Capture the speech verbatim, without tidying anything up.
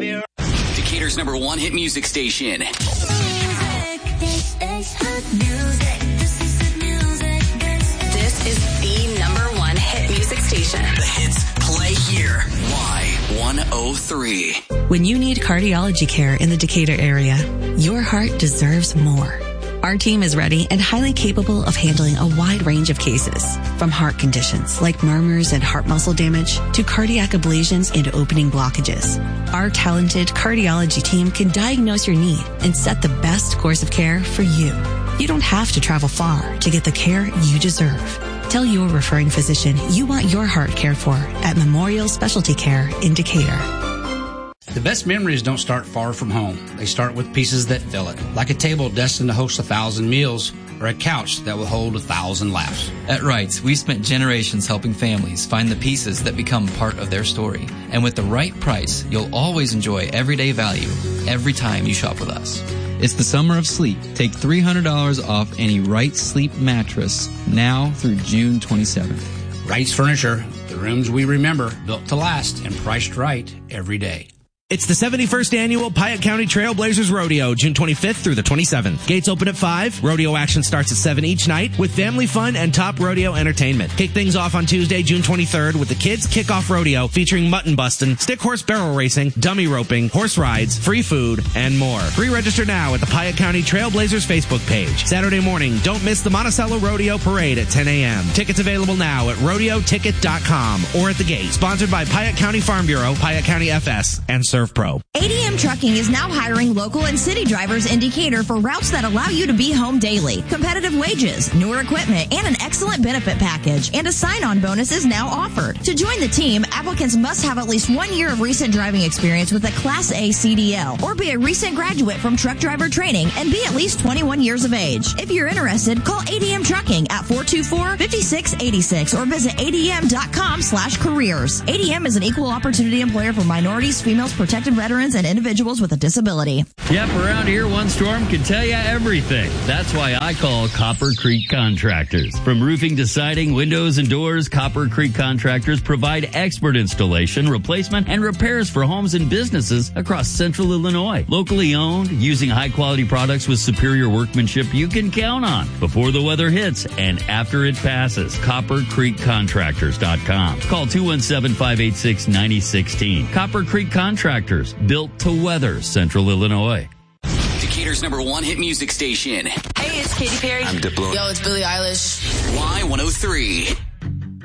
baby. Decatur's number one hit music station. Music, this is hot music. This is hot music. This is the number one hit music station. The hits play here. Y one oh three. When you need cardiology care in the Decatur area, your heart deserves more. Our team is ready and highly capable of handling a wide range of cases, from heart conditions like murmurs and heart muscle damage to cardiac ablations and opening blockages. Our talented cardiology team can diagnose your need and set the best course of care for you. You don't have to travel far to get the care you deserve. Tell your referring physician you want your heart cared for at Memorial Specialty Care in Decatur. The best memories don't start far from home. They start with pieces that fill it, like a table destined to host a thousand meals or a couch that will hold a thousand laughs. At Wrights, we've spent generations helping families find the pieces that become part of their story. And with the right price, you'll always enjoy everyday value every time you shop with us. It's the summer of sleep. Take three hundred dollars off any Wrights Sleep mattress now through June twenty-seventh. Wrights Furniture, the rooms we remember, built to last and priced right every day. It's the seventy-first Annual Piatt County Trailblazers Rodeo, June twenty-fifth through the twenty-seventh. Gates open at five. Rodeo action starts at seven each night with family fun and top rodeo entertainment. Kick things off on Tuesday, June twenty-third with the Kids Kickoff Rodeo featuring mutton busting, stick horse barrel racing, dummy roping, horse rides, free food, and more. Pre-register now at the Piatt County Trailblazers Facebook page. Saturday morning, don't miss the Monticello Rodeo Parade at ten a.m. Tickets available now at rodeo ticket dot com or at the gate. Sponsored by Piatt County Farm Bureau, Piatt County F S, and Serve Pro. A D M Trucking is now hiring local and city drivers in Decatur for routes that allow you to be home daily. Competitive wages, newer equipment, and an excellent benefit package. And a sign-on bonus is now offered. To join the team, applicants must have at least one year of recent driving experience with a Class A C D L or be a recent graduate from truck driver training and be at least twenty-one years of age. If you're interested, call A D M Trucking at four two four, five six eight six or visit A D M dot com slash careers. A D M is an equal opportunity employer for minorities, females, protected veterans, and individuals with a disability. Yep, around here, one storm can tell you everything. That's why I call Copper Creek Contractors. From roofing to siding, windows, and doors, Copper Creek Contractors provide expert installation, replacement, and repairs for homes and businesses across central Illinois. Locally owned, using high-quality products with superior workmanship you can count on before the weather hits and after it passes. copper creek contractors dot com. Call two one seven, five eight six, nine zero one six. Copper Creek Contractors. Built to weather Central Illinois. Decatur's number one hit music station. Hey, it's Katy Perry. I'm Diplo. Yo, it's Billie Eilish. Y one oh three.